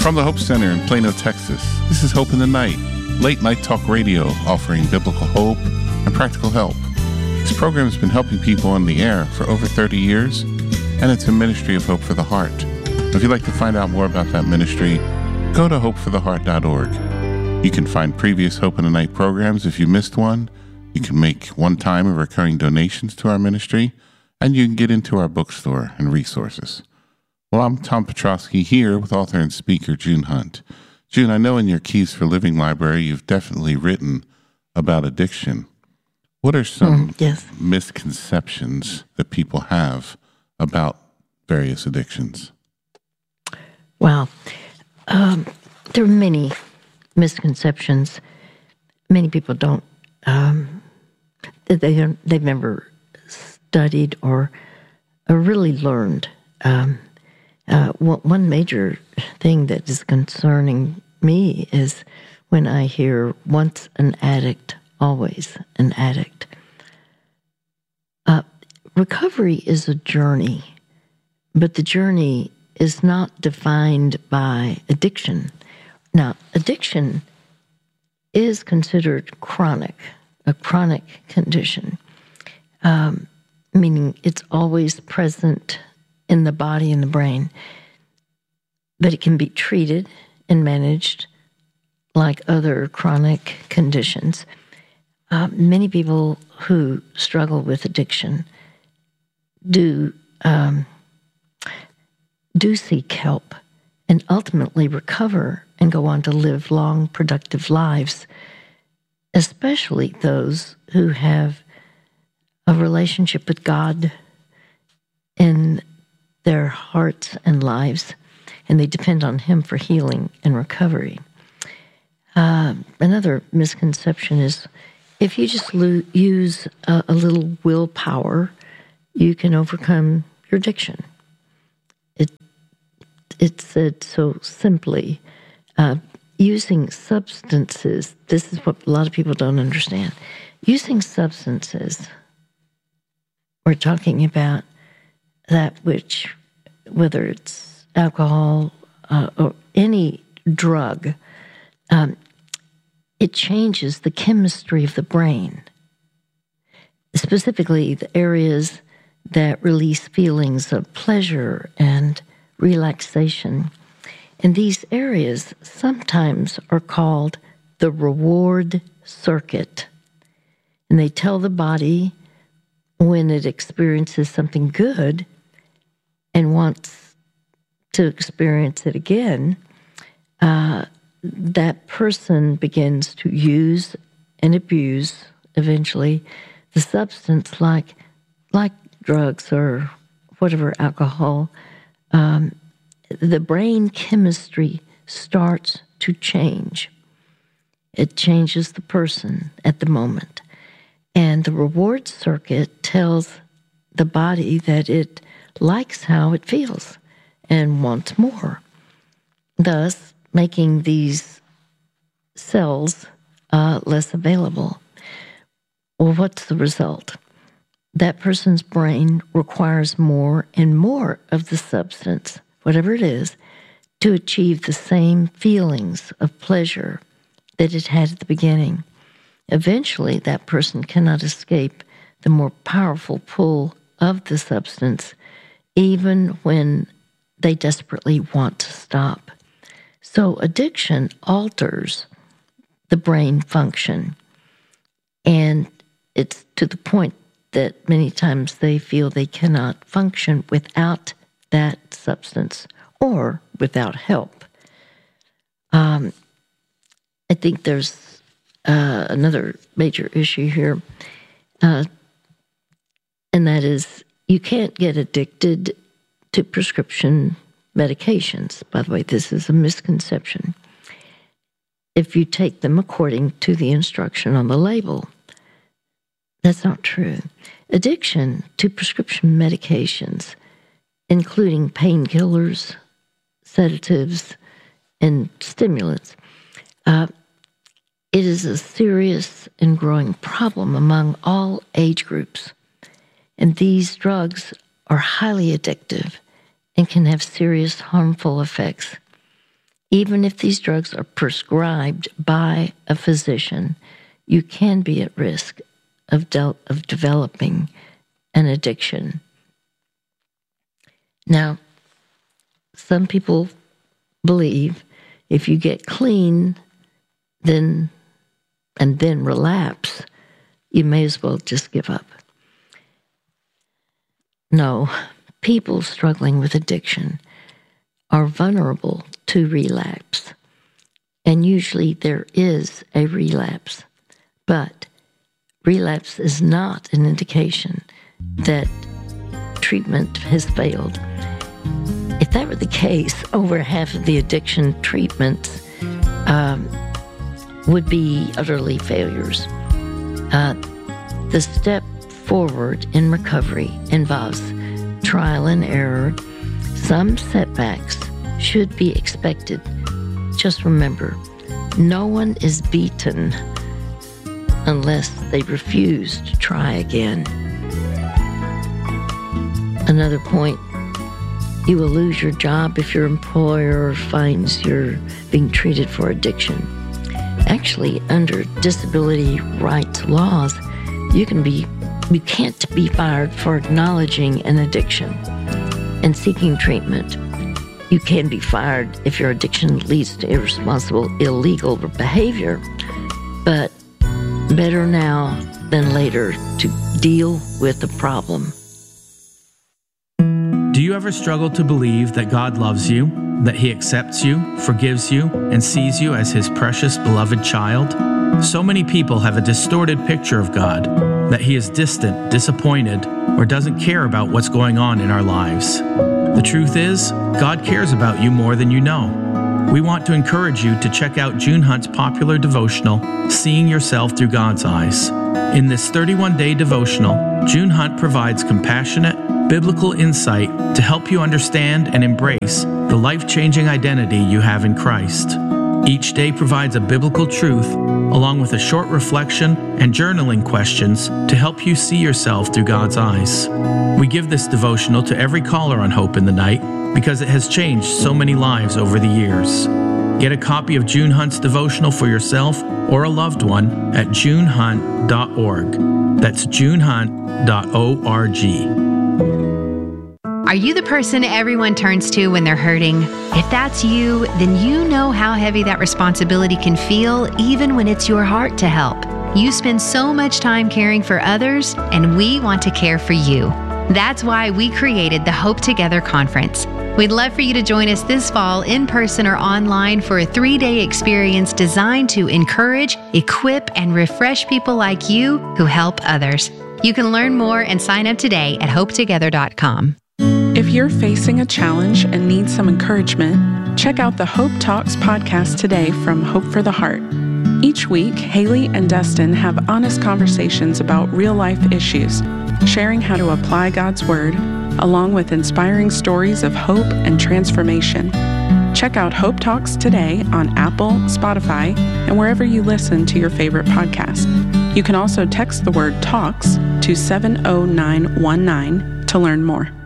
From the Hope Center in Plano, Texas, this is Hope in the Night, late night talk radio offering biblical hope and practical help. This program has been helping people on the air for over 30 years, and it's a ministry of Hope for the Heart. If you'd like to find out more about that ministry, go to hopefortheheart.org. You can find previous Hope in the Night programs if you missed one. You can make one-time or recurring donations to our ministry, and you can get into our bookstore and resources. Well, I'm Tom Petrosky here with author and speaker June Hunt. June, I know in your Keys for Living library you've definitely written about addiction. What are some misconceptions that people have about various addictions? Well, there are many misconceptions. Many people don't, they've never studied or really learned. One major thing that is concerning me is when I hear once an addict, always an addict. Recovery is a journey, but the journey is not defined by addiction. Now, addiction is considered chronic, a chronic condition, meaning it's always present in the body and the brain, but it can be treated and managed like other chronic conditions. Many people who struggle with addiction do seek help and ultimately recover and go on to live long, productive lives, especially those who have a relationship with God in their hearts and lives, and they depend on Him for healing and recovery. Another misconception is if you just use a little willpower, you can overcome your addiction. It's said so simply. Using substances, this is what a lot of people don't understand. Using substances, we're talking about that which, whether it's alcohol or any drug, it changes the chemistry of the brain, specifically the areas that release feelings of pleasure and relaxation. And these areas sometimes are called the reward circuit. And they tell the body when it experiences something good and wants to experience it again, that person begins to use and abuse, eventually, the substance like drugs or whatever, alcohol. The brain chemistry starts to change. It changes the person at the moment. And the reward circuit tells the body that it likes how it feels and wants more, thus making these cells less available. Well, what's the result? That person's brain requires more and more of the substance, whatever it is, to achieve the same feelings of pleasure that it had at the beginning. Eventually, that person cannot escape the more powerful pull of the substance, even when they desperately want to stop. So addiction alters the brain function, and it's to the point that many times they feel they cannot function without that substance or without help. I think there's another major issue here, and that is you can't get addicted to prescription medications. By the way, this is a misconception. If you take them according to the instruction on the label, that's not true. Addiction to prescription medications, including painkillers, sedatives, and stimulants, it is a serious and growing problem among all age groups. And these drugs are highly addictive and can have serious harmful effects. even if these drugs are prescribed by a physician, you can be at risk of developing an addiction. Now, some people believe if you get clean and then relapse, you may as well just give up. No, people struggling with addiction are vulnerable to relapse. And usually there is a relapse. But relapse is not an indication that treatment has failed. If that were the case, over half of the addiction treatments would be utterly failures. The step forward in recovery involves trial and error. Some setbacks should be expected. Just remember, no one is beaten unless they refuse to try again. Another point, you will lose your job if your employer finds you're being treated for addiction. Actually, under disability rights laws, you can't be fired for acknowledging an addiction and seeking treatment. You can be fired if your addiction leads to irresponsible, illegal behavior, but better now than later to deal with the problem. Do you ever struggle to believe that God loves you, that He accepts you, forgives you, and sees you as His precious, beloved child? So many people have a distorted picture of God, that He is distant, disappointed, or doesn't care about what's going on in our lives. The truth is, God cares about you more than you know. We want to encourage you to check out June Hunt's popular devotional, Seeing Yourself Through God's Eyes. In this 31-day devotional, June Hunt provides compassionate, biblical insight to help you understand and embrace the life-changing identity you have in Christ. Each day provides a biblical truth, along with a short reflection and journaling questions to help you see yourself through God's eyes. We give this devotional to every caller on Hope in the Night because it has changed so many lives over the years. Get a copy of June Hunt's devotional for yourself or a loved one at junehunt.org. That's junehunt.org. Are you the person everyone turns to when they're hurting? If that's you, then you know how heavy that responsibility can feel, even when it's your heart to help. You spend so much time caring for others, and we want to care for you. That's why we created the Hope Together Conference. We'd love for you to join us this fall in person or online for a 3-day experience designed to encourage, equip, and refresh people like you who help others. You can learn more and sign up today at hopetogether.com. If you're facing a challenge and need some encouragement, check out the Hope Talks podcast today from Hope for the Heart. Each week, Haley and Dustin have honest conversations about real-life issues, sharing how to apply God's Word, along with inspiring stories of hope and transformation. Check out Hope Talks today on Apple, Spotify, and wherever you listen to your favorite podcast. You can also text the word TALKS to 70919 to learn more.